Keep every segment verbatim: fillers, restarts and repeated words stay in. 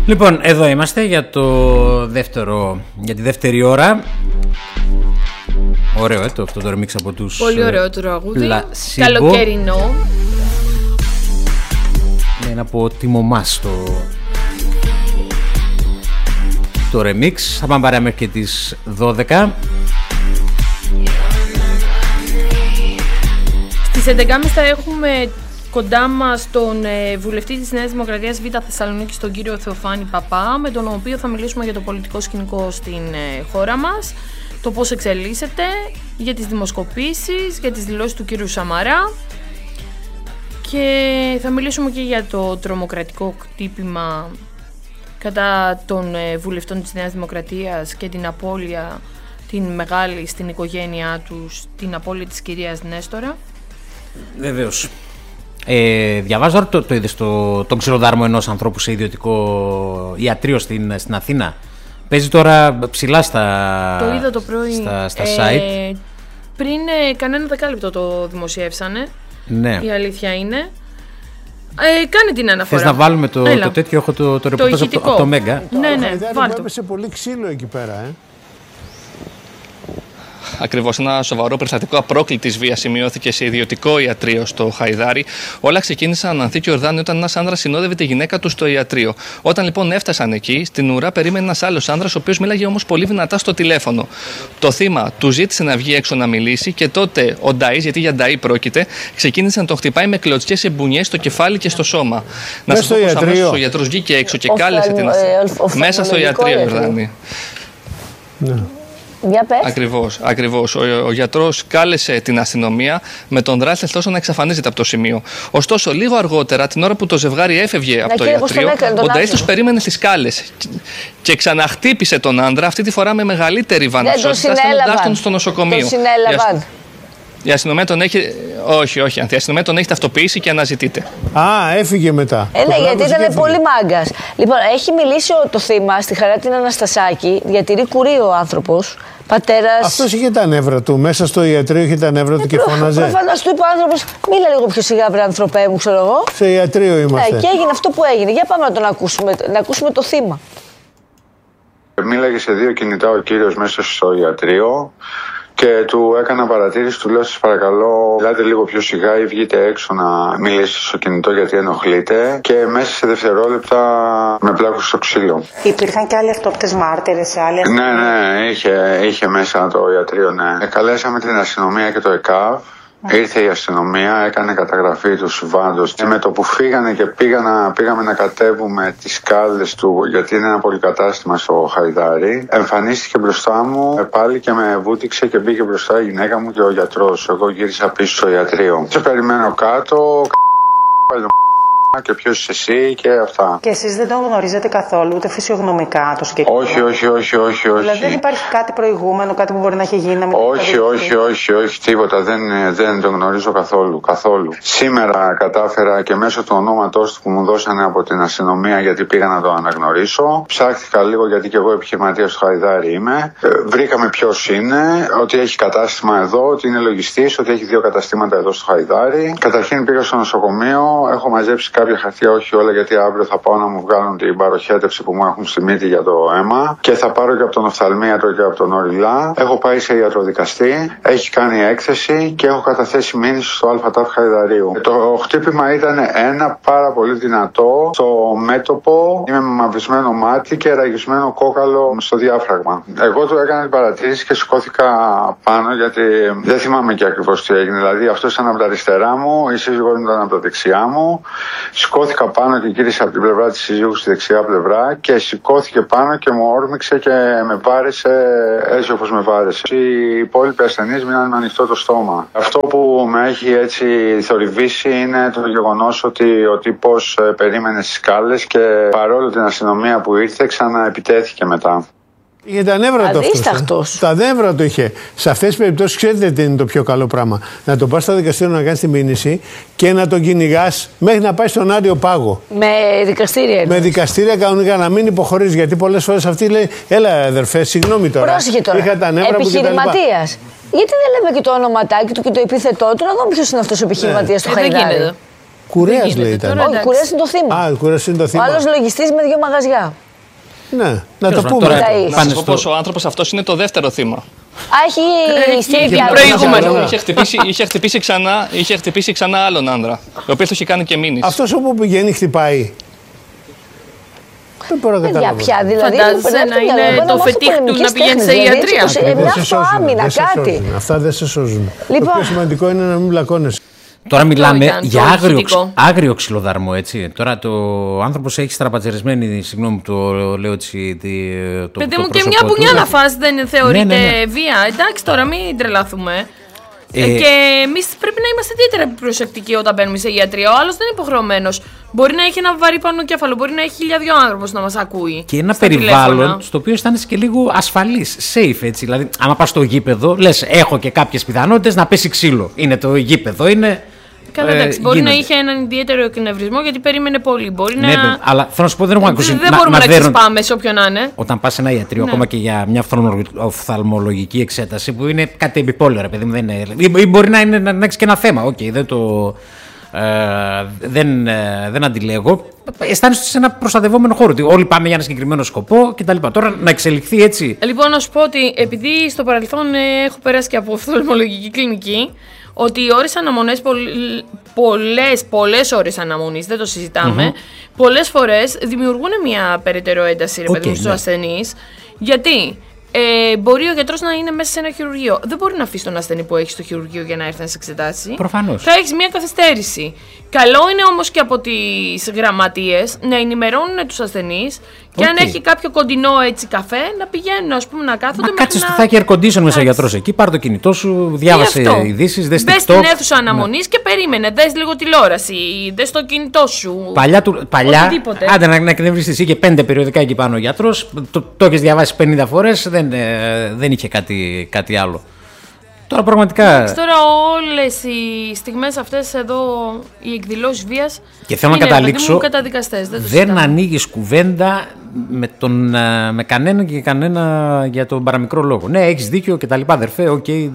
Λοιπόν, εδώ είμαστε για, το δεύτερο, για τη δεύτερη ώρα. Ωραίο, ε, το, αυτό το remix από τους... Πολύ ωραίο το τραγούδι. Placebo. Καλοκαιρινό. Είναι από Τίμο Μας το, το remix. Θα πάμε παρέα μέχρι και τις δώδεκα. Στις έντεκα και μισή θα έχουμε κοντά μας τον ε, βουλευτή της Νέας Δημοκρατίας Β' Θεσσαλονίκης, τον κύριο Θεοφάνη Παπά, με τον οποίο θα μιλήσουμε για το πολιτικό σκηνικό στην ε, χώρα μας, το πώς εξελίσσεται, για τις δημοσκοπήσεις, για τις δηλώσεις του κύριου Σαμαρά, και θα μιλήσουμε και για το τρομοκρατικό χτύπημα κατά των ε, βουλευτών της Νέας Δημοκρατίας και την απώλεια την μεγάλη στην οικογένειά τους, την απώλεια της κυρίας Νέστορα. Βεβαίως. Ε, διαβάζω το, το είδες το, τον ξηροδάρμο ενός ανθρώπου σε ιδιωτικό ιατρείο στην, στην Αθήνα. Παίζει τώρα ψηλά στα, το είδα το πρωί. στα, στα ε, site. Πριν ε, κανένα δεκάλεπτο το δημοσιεύσανε. Ναι. Η αλήθεια είναι. Ε, κάνε την αναφορά. Θες να βάλουμε το, το τέτοιο, έχω το, το ρεπορτάζ από, από το Μέγκα. Ναι, ναι, βάλτε το. Έπεσε πολύ ξύλο εκεί πέρα, ε. Ακριβώς, ένα σοβαρό περιστατικό απρόκλητης βίας σημειώθηκε σε ιδιωτικό ιατρείο στο Χαϊδάρι. Όλα ξεκίνησαν, Ανθίκη Ορδάνη, όταν ένας άνδρας συνόδευε τη γυναίκα του στο ιατρείο. Όταν λοιπόν έφτασαν εκεί, στην ουρά περίμενε ένας άλλος άνδρας, ο οποίος μίλαγε όμως πολύ δυνατά στο τηλέφωνο. Το θύμα του ζήτησε να βγει έξω να μιλήσει και τότε ο Νταΐς, γιατί για Νταΐ πρόκειται, ξεκίνησε να το χτυπάει με κλωτσιές σε μπουνιές στο κεφάλι και στο σώμα. Να σας πω πως αμέσως ο γιατρός βγήκε έξω και κάλεσε την αστυνομία. Μέσα στο ιατρείο, Ορδάνη. Ακριβώς, ακριβώς. Ο, ο γιατρός κάλεσε την αστυνομία, με τον δράστη ωστόσο να εξαφανίζεται από το σημείο. Ωστόσο, λίγο αργότερα, την ώρα που το ζευγάρι έφευγε από το ιατρείο, ο Νταΐς τους περίμενε στις σκάλες και ξαναχτύπησε τον άνδρα, αυτή τη φορά με μεγαλύτερη βαναυσότητα, στέλνοντάς τον στο νοσοκομείο. Τον συνέλαβαν. Η αστυνομία τον έχει. Όχι, όχι, η αστυνομία τον έχει ταυτοποιήσει και αναζητείται. Α, έφυγε μετά. Ε, ναι, γιατί ήταν πολύ μάγκας. Λοιπόν, έχει μιλήσει το θύμα στη Χαρά Αναστασάκη, διατηρεί κουρί ο άνθρωπος. Πατέρας. Αυτός είχε τα νεύρα του. Μέσα στο ιατρείο είχε τα νεύρα ε, του και προ... φώναζε. Προφανώς του είπε ο άνθρωπος, μίλα λίγο πιο σιγά, βρε ανθρωπέ μου, ξέρω εγώ. Σε ιατρείο είμαστε. Ναι, και έγινε αυτό που έγινε. Για πάμε να τον ακούσουμε, να ακούσουμε το θύμα. Μίλαγε σε δύο κινητά ο κύριος μέσα στο ιατρείο και του έκανα παρατήρηση, του λέω σας παρακαλώ μιλάτε λίγο πιο σιγά ή βγείτε έξω να μιλήσετε στο κινητό γιατί ενοχλείτε, και μέσα σε δευτερόλεπτα με πλάκωσε στο ξύλο. Υπήρχαν και άλλοι αυτόπτες μάρτυρες, άλλοι... Ναι, ναι, είχε, είχε μέσα το ιατρείο, ναι. Καλέσαμε την αστυνομία και το ΕΚΑΒ. Ήρθε η αστυνομία, έκανε καταγραφή του συμβάντος και με το που φύγανε και πήγανα, πήγαμε να κατέβουμε τις σκάλες του, γιατί είναι ένα πολυκατάστημα στο Χαϊδάρι, εμφανίστηκε μπροστά μου πάλι και με βούτυξε και μπήκε μπροστά η γυναίκα μου και ο γιατρός. Εγώ γύρισα πίσω στο ιατρείο. Σε περιμένω κάτω, και ποιος είσαι εσύ και αυτά. Και εσείς δεν τον γνωρίζετε καθόλου, ούτε φυσιογνωμικά το συγκεκριμένο? Όχι, όχι, όχι, όχι, όχι. Δηλαδή δεν υπάρχει κάτι προηγούμενο, κάτι που μπορεί να έχει γίνει να μην... Όχι, όχι, όχι, όχι, τίποτα. Δεν, δεν τον γνωρίζω καθόλου, καθόλου. Σήμερα κατάφερα και μέσω του ονόματός του που μου δώσανε από την αστυνομία, γιατί πήγα να το αναγνωρίσω. Ψάχτηκα λίγο, γιατί και εγώ επιχειρηματίας του Χαϊδάρι είμαι. Ε, βρήκαμε ποιος είναι, ότι έχει κατάστημα εδώ, ότι είναι λογιστής, ότι έχει δύο καταστήματα εδώ στο Χαϊδάρι. Καταρχήν πήγα στο νοσοκομείο, έχω μαζέψει κάποια χαρτιά, όχι όλα, γιατί αύριο θα πάω να μου βγάλουν την παροχέτευση που μου έχουν στη μύτη για το αίμα και θα πάρω και από τον οφθαλμίατρο και από τον οριλά. Έχω πάει σε ιατροδικαστή, έχει κάνει έκθεση και έχω καταθέσει μήνυση στο ΑΤΑΦ Χαϊδαρίου. Το χτύπημα ήταν ένα πάρα πολύ δυνατό στο μέτωπο, είμαι με μαυρισμένο μάτι και ραγισμένο κόκαλο στο διάφραγμα. Εγώ του έκανα την παρατήρηση και σηκώθηκα πάνω, γιατί δεν θυμάμαι και ακριβώς τι έγινε. Δηλαδή αυτό ήταν από τα αριστερά μου, η σύζυγός μου ήταν από τα δεξιά μου. Σηκώθηκα πάνω και γύρισα από την πλευρά της συζύγου στη δεξιά πλευρά και σηκώθηκε πάνω και μου όρμηξε και με βάρεσε έτσι όπως με βάρεσε. Οι υπόλοιποι ασθενείς μείναν με ανοιχτό το στόμα. Αυτό που με έχει έτσι θορυβήσει είναι το γεγονός ότι ο τύπος περίμενε στις σκάλες και παρόλο την αστυνομία που ήρθε ξαναεπιτέθηκε μετά. Είχε τα νεύρα του αυτός. Τα νεύρα του είχε. Σε αυτές τις περιπτώσεις, ξέρετε τι είναι το πιο καλό πράγμα? Να τον πας στο δικαστήριο να κάνεις τη μήνυση και να τον κυνηγάς μέχρι να πάει στον Άριο Πάγο. Με δικαστήρια. Με δικαστήρια κανονικά, να μην υποχωρείς. Γιατί πολλές φορές αυτή λέει: έλα αδερφέ, συγγνώμη τώρα. Πρόσεχε τώρα. Είχα τα νεύρα επιχειρηματίας. Γιατί δεν λέμε και το ονοματάκι του και το επίθετό του, να δούμε ποιος είναι αυτός ο επιχειρηματίας ναι. του ε, Χαϊδάρι. Κουρέας λέει ήταν. Όχι, Κουρέας είναι το θύμα. Α, Κουρέας είναι το θύμα. Ο άλλος λογιστής με δύο μαγαζιά. Ναι, να το πούμε. Να σας πω πως ο άνθρωπος αυτός είναι το δεύτερο θύμα. Α, έχει στείλει και προηγούμενο. Είχε χτυπήσει, είχε, χτυπήσει ξανά, είχε χτυπήσει ξανά άλλον άνδρα, ο οποίος το είχε κάνει και μήνυση. Αυτός όπου πηγαίνει χτυπάει. Δεν μπορώ να καταλάβω. Για πια, δηλαδή. Φαντάζεσαι να είναι το φετίχ του να πηγαίνει σε ιατρία. Μια αυτοάμυνα, κάτι. Αυτά δεν σε σώζουν. Λοιπόν. Το πιο σημαντικό είναι να μην μπλακώνεσαι. Τώρα μιλάμε ήταν, για άγριο, άγριο ξυλοδαρμό, έτσι. Τώρα το άνθρωπος έχει στραπατσερισμένη, συγγνώμη, το λέω έτσι. Το, Παιδί το μου, και μια μπουνιά να φας δεν θεωρείται ναι, ναι, ναι. βία. Εντάξει, τώρα μην τρελαθούμε. Ε, και εμείς πρέπει να είμαστε ιδιαίτερα προσεκτικοί όταν μπαίνουμε σε ιατρία. Ο άλλος δεν είναι υποχρεωμένος. Μπορεί να έχει ένα βαρύ πάνω κέφαλο, μπορεί να έχει χιλιάδιο άνθρωπος να μας ακούει. Και ένα περιβάλλον τηλέφωνα. Στο οποίο αισθάνεσαι και λίγο ασφαλής, safe έτσι. Δηλαδή, άμα πας στο γήπεδο, λες: έχω και κάποιες πιθανότητες να πέσει ξύλο. Είναι το γήπεδο, είναι. Καλά, εντάξει, ε, μπορεί γίνεται. Να είχε έναν ιδιαίτερο εκνευρισμό γιατί περίμενε πολύ. Μπορεί ναι, να. Αλλά θέλω να σου πω, δεν έχω ακούσει. Δεν να, μπορούμε να, να ξεσπάμε σε όποιον να είναι. Όταν πας σε ένα ιατρείο, ναι. Ακόμα και για μια οφθαλμολογική εξέταση που είναι κάτι επιπόλαιο, παιδί μου, δεν είναι. Ή μπορεί να, είναι, να έχει και ένα θέμα. Οκ, okay, δεν το. Ε, δεν, ε, δεν αντιλέγω. Αισθάνεσαι σε ένα προστατευόμενο χώρο. Ότι όλοι πάμε για ένα συγκεκριμένο σκοπό κτλ. Τώρα να εξελιχθεί έτσι. Λοιπόν, να σου πω ότι επειδή στο παρελθόν ε, έχω περάσει και από οφθαλμολογική κλινική. Ότι οι ώρες αναμονές, πολλές, πολλές ώρες αναμονής, δεν το συζητάμε, mm-hmm. πολλές φορές δημιουργούν μια περαιτέρω ένταση ρε, okay, στους ναι. ασθενείς. Γιατί ε, μπορεί ο γιατρός να είναι μέσα σε ένα χειρουργείο. Δεν μπορεί να αφήσει τον ασθενή που έχει στο χειρουργείο για να έρθει να σε εξετάσει. Προφανώς. Θα έχεις μια καθυστέρηση. Καλό είναι όμως και από τις γραμματείες να ενημερώνουν τους ασθενείς και okay. αν έχει κάποιο κοντινό έτσι καφέ να πηγαίνουν ας πούμε, να κάθονται. Μα κάτσε στο θα έχει air condition μέσα γιατρός εκεί, πάρ' το κινητό σου, διάβασε ειδήσεις, δες TikTok. Μπες στην αίθουσα αναμονής ναι. και περίμενε, δες λίγο τηλεόραση, δες το κινητό σου. Παλιά, του, παλιά άντε να, να εκνευριστείς, είχε πέντε περιοδικά εκεί πάνω ο γιατρός, το, το έχεις διαβάσει πενήντα φορές, δεν, ε, δεν είχε κάτι, κάτι άλλο. Τώρα πραγματικά. Τώρα όλες οι στιγμές αυτές εδώ, οι εκδηλώσεις βίας. Και θέλω να καταλήξω. Καταδικαστές, δεν δεν ανοίγεις κουβέντα με, τον, με κανένα και κανένα για τον παραμικρό λόγο. Ναι, έχεις δίκιο και τα λοιπά, αδερφέ, οκ. Okay,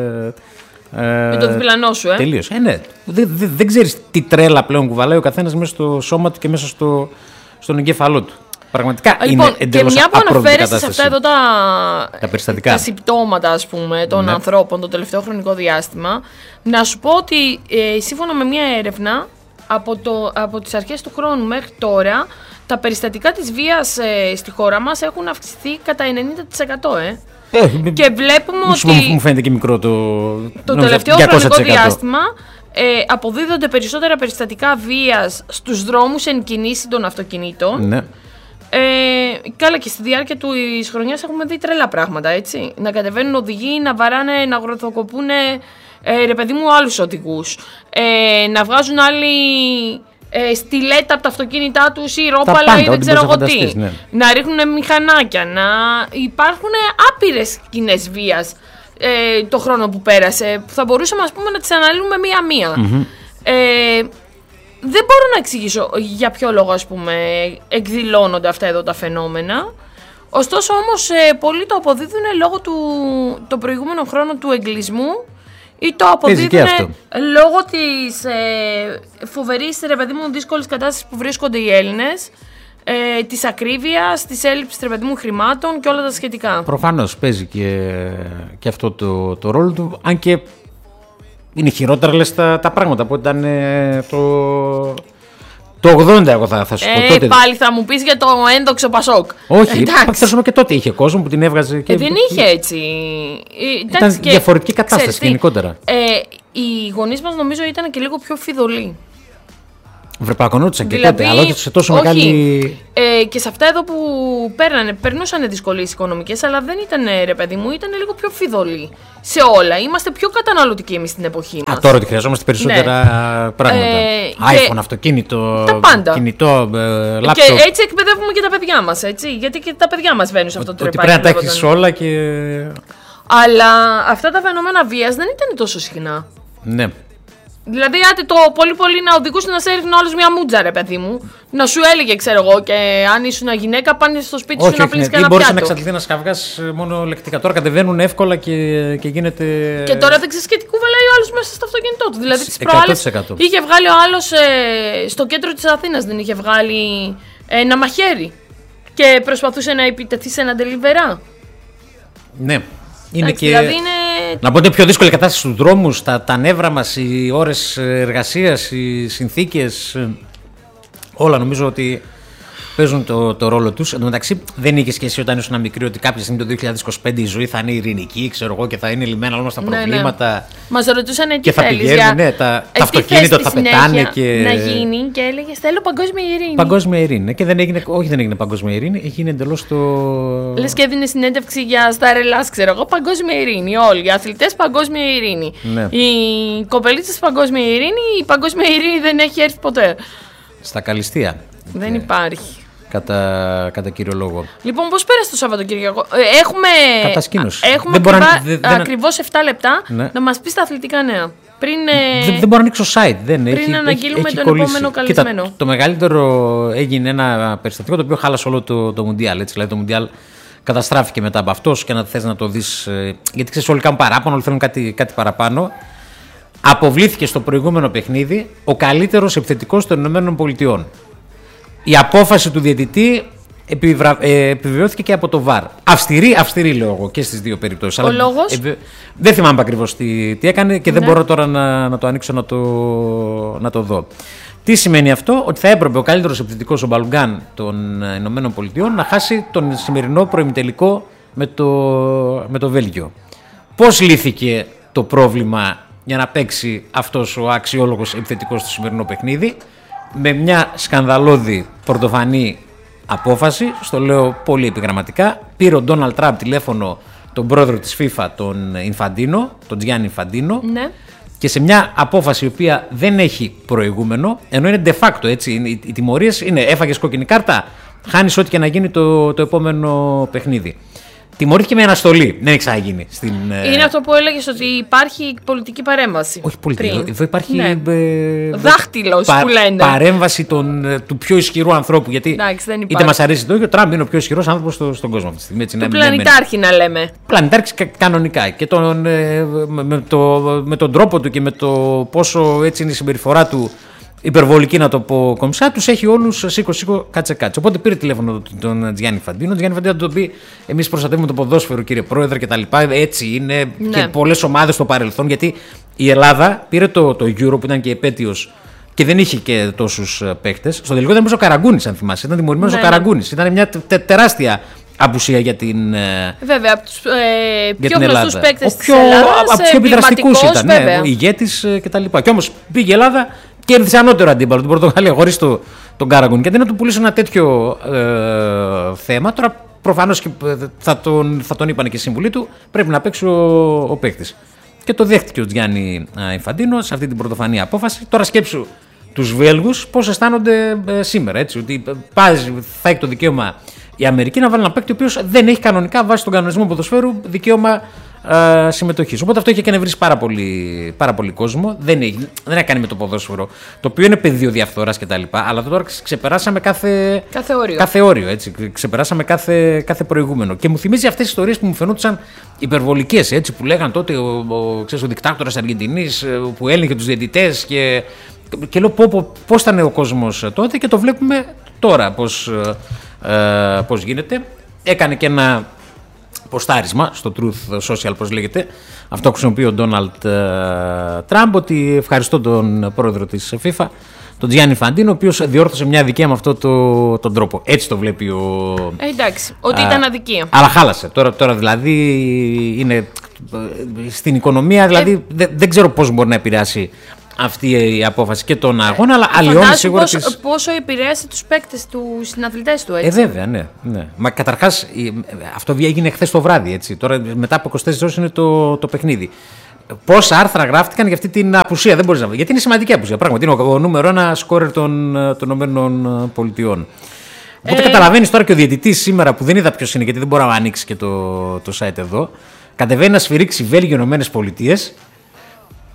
ε, με το διπλανό σου, ε. Τελείως. Ε, ναι. Δεν δε, δε ξέρεις τι τρέλα πλέον κουβαλάει ο καθένας μέσα στο σώμα του και μέσα στο, στον εγκέφαλό του. Πραγματικά λοιπόν, είναι εντελώς και μια που αναφέρεσαι σε αυτά εδώ τα, τα περιστατικά, τα συμπτώματα ας πούμε, των ναι. ανθρώπων το τελευταίο χρονικό διάστημα, να σου πω ότι ε, σύμφωνα με μια έρευνα από, το, από τις αρχές του χρόνου μέχρι τώρα τα περιστατικά της βίας ε, στη χώρα μας έχουν αυξηθεί κατά ενενήντα τοις εκατό ε. Ε, και βλέπουμε μου, ότι μου φαίνεται και μικρό το, το τελευταίο χρονικό διάστημα ε, αποδίδονται περισσότερα περιστατικά βίας στους δρόμους εν κινήσει των αυτοκινήτων. Ναι. Ε, καλά, και στη διάρκεια της χρονιάς έχουμε δει τρελά πράγματα, έτσι. Να κατεβαίνουν οδηγοί, να βαράνε, να αγροθοκοπούν ε, ρε παιδί μου άλλους οδηγούς. Ε, να βγάζουν άλλοι ε, στιλέτα από τα αυτοκίνητά τους ή ρόπαλα ή δεν ξέρω εγώ τι. Ναι. Να ρίχνουν μηχανάκια, να υπάρχουν άπειρες σκηνές βίας ε, το χρόνο που πέρασε, που θα μπορούσαμε ας πούμε να τις αναλύουμε μία-μία. Mm-hmm. Ε, Δεν μπορώ να εξηγήσω για ποιο λόγο ας πούμε εκδηλώνονται αυτά εδώ τα φαινόμενα. Ωστόσο όμως ε, πολλοί το αποδίδουν λόγω του το προηγούμενο χρόνο του εγκλισμού ή το αποδίδουν λόγω της ε, φοβερής ρε παιδί μου δύσκολης κατάστασης που βρίσκονται οι Έλληνες, ε, της ακρίβειας, της έλλειψης ρε παιδί μου χρημάτων και όλα τα σχετικά. Προφανώς παίζει και, και αυτό το, το ρόλο του, αν και είναι χειρότερα λες τα, τα πράγματα που ήταν ε, το, το ογδόντα εγώ θα, θα σου πω ε, τότε. Πάλι θα μου πεις για το ένδοξο Πασόκ. Όχι, θα σου πω και τότε είχε κόσμο που την έβγαζε και... Ε, δεν είχε έτσι. Ήταν και, διαφορετική κατάσταση ξέρεις, γενικότερα. Ε, οι γονείς μας νομίζω ήταν και λίγο πιο φιδωλοί. Βρεπακονόντουσαν και δηλαδή, τότε, αλλά όχι σε τόσο όχι, μεγάλη... Ε, και σε αυτά εδώ που παίρνανε, περνούσαν δυσκολίες οικονομικές, αλλά δεν ήταν ρε παιδί μου, ήταν λίγο πιο φιδωλοί σε όλα. Είμαστε πιο καταναλωτικοί εμείς στην εποχή μας. Α, τώρα ότι χρειαζόμαστε περισσότερα ναι. πράγματα. Ε, iPhone, αυτοκίνητο, τα πάντα. κινητό, ε, λάπτοπ. Και έτσι εκπαιδεύουμε και τα παιδιά μας, έτσι. Γιατί και τα παιδιά μας βαίνουν σε αυτό το τρεπάκι. Ότι πρέπει να τα έχεις όλα και... Αλλά αυτά τα φαινόμενα βίας δεν ήταν τόσο συχνά. Ναι. Δηλαδή, άντε το πολύ πολύ να οδηγούσε να σε έριχνε όλο μια μούτζα, ρε παιδί μου. Να σου έλεγε, ξέρω εγώ, και αν ήσουν γυναίκα, πάνε στο σπίτι όχι, σου να πλύνει και ένα πιάτο. Μπορούσε πιάτο. να εξαντληθεί ένα καυγά μόνο λεκτικά. Τώρα κατεβαίνουν εύκολα και, και γίνεται. Και τώρα δεν ξέρει και τι κουβαλάει ο άλλο μέσα στο αυτοκίνητό του. Δηλαδή, τι προάλλες είχε βγάλει ο άλλο ε, στο κέντρο τη Αθήνας, δεν είχε βγάλει ε, ένα μαχαίρι. Και προσπαθούσε να επιτεθεί σε ένα delivery. Ναι. Είναι Εντάξει, και... δηλαδή είναι... Να πω ότι είναι πιο δύσκολη κατάσταση στους δρόμους, τα, τα νεύρα μας, οι ώρες εργασίας, οι συνθήκες, όλα νομίζω ότι παίζουν το, το ρόλο τους. Εν τω μεταξύ, δεν είχε σχέση όταν ήσουν μικρή ότι κάποια στιγμή το δύο χιλιάδες είκοσι πέντε η ζωή θα είναι ειρηνική, ξέρω εγώ, και θα είναι λυμμένα όλα τα προβλήματα. Ναι, ναι. Μας ρωτούσαν τι και θα θέλεις, πηγαίνουν, ναι, τα, τα αυτοκίνητα θα πετάνε. Και... να γίνει και έλεγε θέλω παγκόσμια ειρήνη. Παγκόσμια ειρήνη. Και δεν έγινε, όχι, δεν έγινε παγκόσμια ειρήνη, έγινε εντελώς το. Λες και έδινε συνέντευξη για Star Ελλάς, ξέρω εγώ, παγκόσμια ειρήνη. Όλοι οι αθλητές παγκόσμια ειρήνη. Ναι. Οι κοπελίτσες παγκόσμια ειρήνη, η παγκόσμια ειρήνη δεν έχει έρθει ποτέ. Στα καλυστία. Δεν και... υπάρχει. Κατά, κατά κύριο λόγο. Λοιπόν, πώς πέρασε το Σαββατοκύριακο? Έχουμε, Κατασκήνωση. έχουμε δεν ακριβά, να, δεν, ακριβώς επτά λεπτά ναι. να μας πεις τα αθλητικά νέα. Πριν, δεν, δεν μπορώ να ανοίξω site. Δεν, πριν έχει, αναγγείλουμε έχει, τον έχει επόμενο καλεσμένο. Κοίτα, το μεγαλύτερο έγινε ένα περιστατικό το οποίο χάλασε όλο το, το Μουντιάλ. Έτσι, δηλαδή το Μουντιάλ καταστράφηκε μετά από αυτό και να θες να το δεις. Γιατί ξέρεις, όλοι κάνουν παράπονο, όλοι θέλουν κάτι, κάτι παραπάνω. Αποβλήθηκε στο προηγούμενο παιχνίδι ο καλύτερος επιθετικός των ΗΠΑ. Η απόφαση του διαιτητή επιβρα... ε, επιβεβαιώθηκε και από το βαρ. Αυστηρή, αυστηρή λέω εγώ και στις δύο περιπτώσεις. Ο αλλά λόγος? Ε, δεν θυμάμαι ακριβώς τι, τι έκανε και δεν ναι. μπορώ τώρα να, να το ανοίξω να το, να το δω. Τι σημαίνει αυτό? Ότι θα έπρεπε ο καλύτερος επιθετικός, ο Μπαλουγκάν των Ηνωμένων Πολιτειών, να χάσει τον σημερινό προημιτελικό με το, με το Βέλγιο. Πώς λύθηκε το πρόβλημα για να παίξει αυτός ο αξιόλογος επιθετικός στο σημερινό παιχνίδι? Με μια σκανδαλώδη πρωτοφανή απόφαση, στο λέω πολύ επιγραμματικά, πήρε ο Ντόναλντ Τραμπ τηλέφωνο τον πρόεδρο της FIFA, τον Ινφαντίνο, τον Τζιάννη Ινφαντίνο, ναι. και σε μια απόφαση η οποία δεν έχει προηγούμενο, ενώ είναι de facto, έτσι, οι, οι τιμωρίες είναι έφαγες κόκκινη κάρτα, χάνεις ό,τι και να γίνει το, το επόμενο παιχνίδι. Τιμωρήθηκε με αναστολή. Δεν έχει ξαναγίνει. Στην, είναι αυτό που έλεγες ότι υπάρχει πολιτική παρέμβαση. Όχι πολιτική. Εδώ, εδώ υπάρχει. Ναι. Ε, δάχτυλος πα, που λένε. Παρέμβαση των, του πιο ισχυρού ανθρώπου. Γιατί εντάξει, δεν είτε μας αρέσει το ίδιο, ο Τραμπ είναι ο πιο ισχυρός άνθρωπος στο, στον κόσμο αυτή τη στιγμή. Έτσι, του πλανητάρχη να λέμε. Πλανητάρχη κα, κανονικά. Και τον, ε, με, το, με τον τρόπο του και με το πόσο έτσι είναι η συμπεριφορά του. Υπερβολική, να το πω κομψά, τους έχει όλους σήκω σήκω κάτσε κάτσε. Οπότε πήρε τηλέφωνο τον Τζιάννη Φαντίνο. Ο Τζιάννη Φαντίνο θα τον πει: εμείς προστατεύουμε το ποδόσφαιρο, κύριε Πρόεδρε, κτλ. Έτσι είναι ναι. Και πολλές ομάδες στο παρελθόν. Γιατί η Ελλάδα πήρε το, το Euro που ήταν και επέτειος και δεν είχε και τόσους παίχτες. Στο τελικό ήταν ο Καραγκούνης, αν θυμάσαι. Ήταν τιμωρημένος ναι, ο Καραγκούνης. Ήταν μια τε, τεράστια απουσία για την. Βέβαια, από τους ε, πιο γνωστούς παίκτες της Ελλάδας. Από τους πιο επιδραστικούς ήταν. Ναι, ηγέτης κτλ. Και όμως πήγε η Ελλάδα. Κέρδισε ανώτερο αντίπαλο την Πορτογαλία χωρίς το, τον Κάραγκον. Και αντί να του πουλήσει ένα τέτοιο ε, θέμα, τώρα προφανώς θα τον, θα τον είπαν και οι σύμβουλοι του, πρέπει να παίξει ο, ο παίκτης. Και το δέχτηκε ο Τζιάννη Ινφαντίνο σε αυτή την πρωτοφανή απόφαση. Τώρα σκέψου τους Βέλγους πώς αισθάνονται ε, σήμερα. Έτσι, ότι πάζει, θα έχει το δικαίωμα η Αμερική να βάλει ένα παίκτη ο οποίος δεν έχει κανονικά βάσει τον κανονισμό ποδοσφαίρου δικαίωμα Uh, συμμετοχής. Οπότε αυτό είχε και νευρίσει πάρα πολύ, πάρα πολύ κόσμο. Δεν έχει, δεν έχει κάνει με το ποδόσφαιρο, το οποίο είναι πεδίο διαφθοράς κτλ. Αλλά τώρα ξεπεράσαμε κάθε, κάθε όριο. Κάθε όριο έτσι. Ξεπεράσαμε κάθε, κάθε προηγούμενο. Και μου θυμίζει αυτές τις ιστορίες που μου φαινόντουσαν υπερβολικές. Έτσι, που λέγαν τότε ο, ο, ξέρεις, ο δικτάκτορας Αργεντινής που έλεγε τους διαιτητές. Και, και λέω πώς ήταν ο κόσμος τότε και το βλέπουμε τώρα πώς, uh, πώς γίνεται. Έκανε και ένα ποστάρισμα στο Truth Social, πώς λέγεται, αυτό που χρησιμοποιεί ο Ντόναλντ Τραμπ, ότι ευχαριστώ τον πρόεδρο της FIFA, τον Τζιάννη Φαντίνο, ο οποίος διόρθωσε μια αδικία με αυτόν το, τον τρόπο. Έτσι το βλέπει ο. Ε, εντάξει, ότι α, ήταν αδικία. Αλλά χάλασε. Τώρα, τώρα δηλαδή είναι στην οικονομία, δηλαδή ε, δεν, δεν ξέρω πώς μπορεί να επηρεάσει αυτή η απόφαση και τον αγώνα, αλλά αλλοιώνει σίγουρα. Πόσο, τις... πόσο επηρέασε τους παίκτες, τους συναθλητές του, έτσι. Ε, βέβαια, ναι. ναι. Μα καταρχάς, αυτό έγινε χθες το βράδυ, έτσι. Τώρα μετά από είκοσι τέσσερις ώρες είναι το, το παιχνίδι. Πόσα άρθρα γράφτηκαν για αυτή την απουσία, δεν μπορείς να βρει. Γιατί είναι σημαντική απουσία. Πράγματι, είναι ο, ο νούμερο ένα σκόρερ των, των ΗΠΑ. Οπότε ε... καταλαβαίνεις τώρα και ο διαιτητής σήμερα, που δεν είδα ποιος είναι, γιατί δεν μπορώ να ανοίξει και το, το site εδώ, κατεβαίνει να σφυρίξει Βέλγιο ΗΠΑ.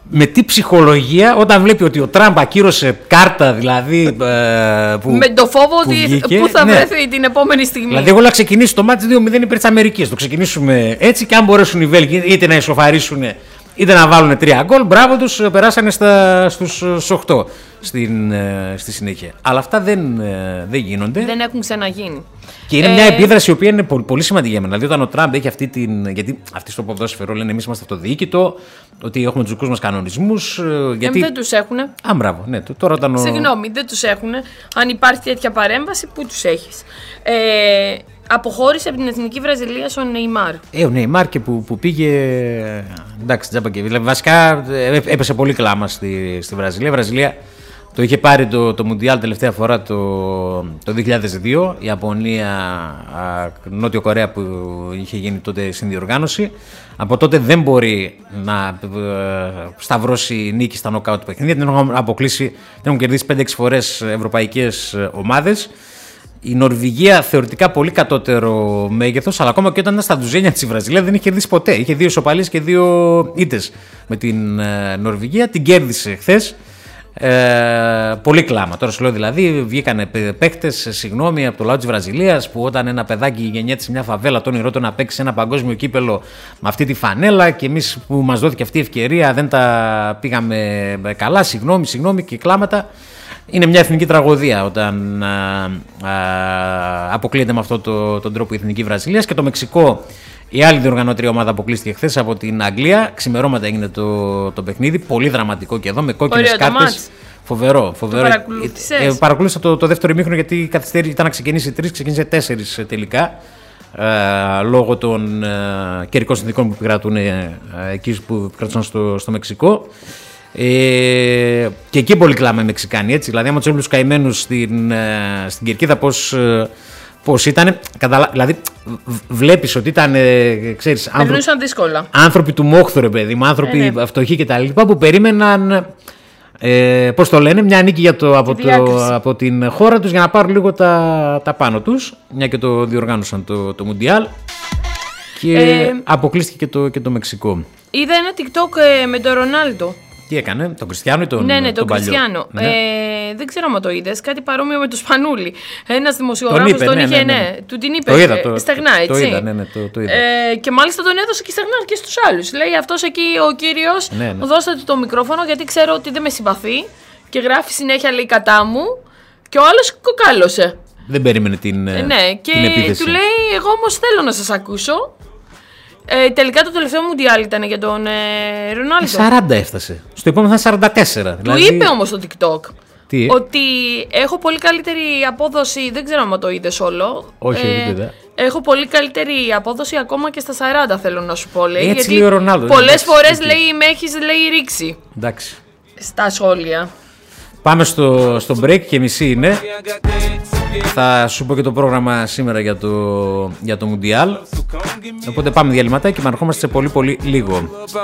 με τι ψυχολογία όταν βλέπει ότι ο Τραμπ ακύρωσε κάρτα, δηλαδή. Ε, που, με το φόβο που ότι βγήκε, πού θα ναι. βρεθεί την επόμενη στιγμή. Δηλαδή, εγώ να ξεκινήσει το μάτι δύο μηδέν υπέρ της Αμερικής. Το ξεκινήσουμε έτσι και αν μπορέσουν οι Βέλγοι είτε να ισοφαρίσουν είτε να βάλουν τρία γκολ, μπράβο τους, περάσανε στα, στους οκτώ στην, στη συνέχεια. Αλλά αυτά δεν, δεν γίνονται. Δεν έχουν ξαναγίνει. Και είναι ε... μια επίδραση η οποία είναι πολύ, πολύ σημαντική για μένα. Δηλαδή, όταν ο Τραμπ έχει αυτή την. Γιατί αυτοί στο ποδόσφαιρο λένε εμείς είμαστε αυτοδιοίκητο, ότι έχουμε τους δικούς μας κανονισμούς. Γιατί... Ε, δεν τους έχουνε. Α, μπράβο, ναι. Τώρα όταν ο... Συγγνώμη, δεν τους έχουνε. Αν υπάρχει τέτοια παρέμβαση, πού τους έχεις. Ε, αποχώρησε από την εθνική Βραζιλία ο Νεϊμάρ. Ε, ο Νεϊμάρ και που, που πήγε. Εντάξει, τζάμπα και. Δηλαδή, βασικά έπεσε πολύ κλάμα στη, στη Βραζιλία. Η Βραζιλία το είχε πάρει το, το Μουντιάλ τελευταία φορά το, το δύο χιλιάδες δύο. Η Ιαπωνία, α, Νότιο Κορέα που είχε γίνει τότε συνδιοργάνωση. Από τότε δεν μπορεί να ε, σταυρώσει νίκη στα νοκάουτ του παιχνίδια. Δεν έχουν αποκλείσει, δεν έχουν κερδίσει πέντε έξι φορές ευρωπαϊκές ομάδες. Η Νορβηγία θεωρητικά πολύ κατώτερο μέγεθος, αλλά ακόμα και όταν ήταν στα ντουζένια της Βραζιλία δεν είχε κερδίσει ποτέ. Είχε δύο ισοπαλίες και δύο ήττες με την ε, Νορβηγία. Την κέρδισε χθες. Ε, πολύ κλάμα. Τώρα σου λέω δηλαδή, βγήκανε παίκτες, συγγνώμη, από το λαό της Βραζιλίας που όταν ένα παιδάκι γεννιέται σε μια φαβέλα, το όνειρό του να παίξει ένα παγκόσμιο κύπελο με αυτή τη φανέλα και εμείς που μας δόθηκε αυτή η ευκαιρία δεν τα πήγαμε καλά. Συγγνώμη, συγγνώμη και κλάματα. Είναι μια εθνική τραγωδία όταν α, α, αποκλείεται με αυτόν το, τον τρόπο η εθνική Βραζιλία. Και το Μεξικό, η άλλη διοργανώτρια ομάδα αποκλείστηκε χθες από την Αγγλία. Ξημερώματα έγινε το, το παιχνίδι. Πολύ δραματικό και εδώ με κόκκινες κάρτες. Φοβερό, φοβερό. Το παρακολούθησες? Ε, ε, παρακολούθησα το, το δεύτερο ημίχρονο γιατί καθυστέρησε, ήταν να ξεκινήσει τρεις, ξεκίνησε τέσσερις τελικά. Ε, λόγω των ε, καιρικών συνθηκών που επικρατούν ε, εκεί που επικρατούσαν στο, στο Μεξικό. Ε, και εκεί πολύ κλάμα οι Μεξικάνοι, έτσι. Δηλαδή, άμα του έβλεπε του καημένους στην, ε, στην Κερκίδα, πώς, πώς ήταν. Καταλα... Δηλαδή, βλέπεις ότι ήταν. Ε, ξέρεις, άνθρωποι, δύσκολα. άνθρωποι του μόχθου, ρε παιδί μου, άνθρωποι ε, ναι. φτωχοί κτλ. Που περίμεναν. Ε, πώς το λένε, μια νίκη για το, από, το, από την χώρα τους για να πάρουν λίγο τα, τα πάνω τους. Μια και το διοργάνωσαν το, το Μουντιάλ. Και ε, αποκλείστηκε και το, και το Μεξικό. Είδα ένα TikTok ε, με τον Ρονάλντο. Τι έκανε, τον Κριστιάνο ή τον Ναι, ναι, τον τον Κριστιάνο. Ναι. Ε, δεν ξέρω αν το είδες. Κάτι παρόμοιο με τον Σπανούλη. Ένας δημοσιογράφος τον, τον ναι, είχε, ναι, ναι. ναι. Του την είπε. Το είδα, το, στεγνά, έτσι. Το είδα, ναι, ναι, το, το είδα. Ε, και μάλιστα τον έδωσε και στεγνά και στους άλλους. Λέει αυτός εκεί ο κύριος, ναι, ναι. δώστε του το μικρόφωνο γιατί ξέρω ότι δεν με συμπαθεί. Και γράφει συνέχεια, λέει, κατά μου. Και ο άλλος κοκάλωσε. Δεν περίμενε την, ε, ναι, την και επίθεση. του λέει, εγώ όμως θέλω να σας ακούσω. Ε, τελικά το τελευταίο Μουντιάλ ήταν για τον ε, Ρονάλντο. σαράντα έφτασε. Στο επόμενο θα είναι σαράντα τέσσερα. Του δηλαδή... είπε όμως στο TikTok Τι? ότι έχω πολύ καλύτερη απόδοση. Δεν ξέρω αν το είδες όλο. Όχι, ε, δεν είδα. Έχω πολύ καλύτερη απόδοση ακόμα και στα σαράντα, θέλω να σου πω. Λέει, έτσι γιατί λέει ο Ρονάλντο. πολλές φορές λέει, με έχεις λέει, ρίξει. Εντάξει. Στα σχόλια. Πάμε στο, στο break και μισή είναι. Θα σου πω και το πρόγραμμα σήμερα για το, για το Μουντιάλ. Οπότε πάμε διαλυματάκι και επαναρχόμαστε σε πολύ πολύ λίγο.